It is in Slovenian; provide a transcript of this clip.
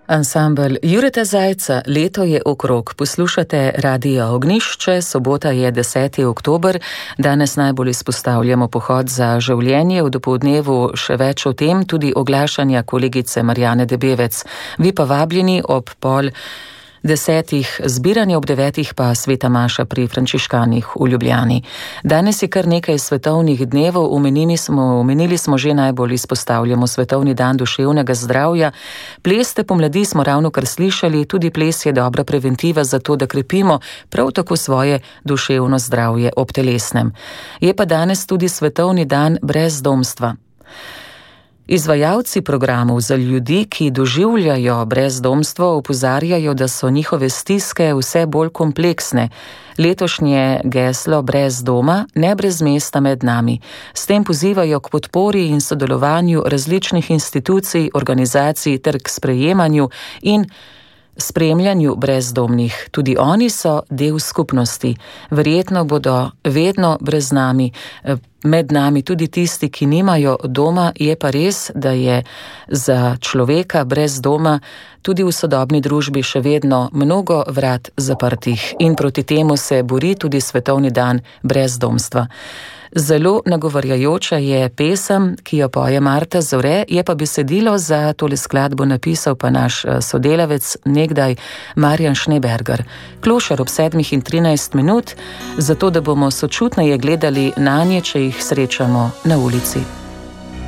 Ansambel Jureta Zajca, leto je okrog. Poslušate Radio Ognjišče, sobota je 10. oktober. Danes najbolj izpostavljamo pohod za življenje, v dopoldnevu še več o tem, tudi oglašanja kolegice Marjane Debevec. Vi pa vabljeni ob 9:30 zbiranje, ob 9 pa sveta maša pri frančiškanih v Ljubljani. Danes je kar nekaj svetovnih dnevov, omenili smo že najbolj izpostavljamo svetovni dan duševnega zdravja. Ples te pomladi smo ravno kar slišali, tudi ples je dobra preventiva za to, da krepimo prav tako svoje duševno zdravje ob telesnem. Je pa danes tudi svetovni dan brezdomstva. Izvajalci programov za ljudi, ki doživljajo brezdomstvo, opozarjajo, da so njihove stiske vse bolj kompleksne. Letošnje geslo brez doma, ne brez mesta med nami. S tem pozivajo k podpori in sodelovanju različnih institucij, organizacij ter k sprejemanju in spremljanju brezdomnih. Tudi oni so del skupnosti. Verjetno bodo vedno brez nami, med nami tudi tisti, ki nimajo doma. Je pa res, da je za človeka brez doma tudi v sodobni družbi še vedno mnogo vrat zaprtih in proti temu se bori tudi svetovni dan brezdomstva. Zelo nagovarjajoča je pesem, ki jo poje Marta Zore, je pa besedilo za tole skladbo napisal pa naš sodelavec, nekdaj Marjan Schneeberger. Klošar ob 7:13, zato da bomo sočutneje gledali nanje, če jih srečamo na ulici.